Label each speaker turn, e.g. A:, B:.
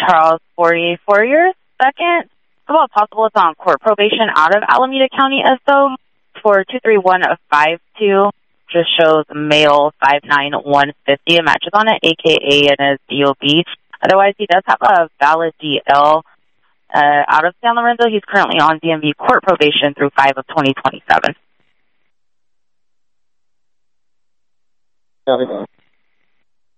A: Charles, 44 years. Second, it's about possible it's on court probation out of Alameda County as though for 23152. Just shows male 5'9", 150. It matches on an AKA and his DOB. Otherwise, he does have a valid DL out of San Lorenzo. He's currently on DMV court probation through 5 of 2027.
B: Copy that.